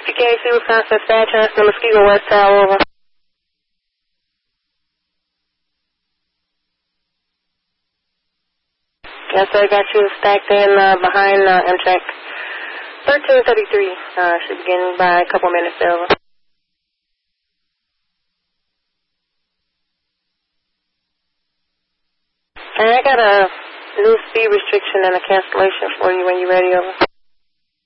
PKC, Wisconsin, Stan Chancellor, Mosquito West Tower, over. Yes, sir, I got you stacked in behind Amtrak 1333. Should begin by a couple minutes, over. And I got a new speed restriction and a cancellation for you when you're ready, over.